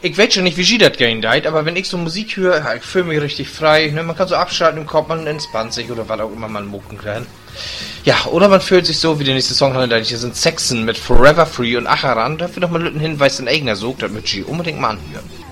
Ich weiß schon nicht, wie sie das gehen deit, aber wenn ich so Musik höre, ich fühle mich richtig frei. Ne? Man kann so abschalten im Kopf, man entspannt sich oder was auch immer man mucken kann. Ja, oder man fühlt sich so, wie der nächste Song handelt. Hier sind Saxon mit Forever Free und Acharan. Dafür noch mal einen Hinweis in eigener Sog, das möchte ich unbedingt mal anhören.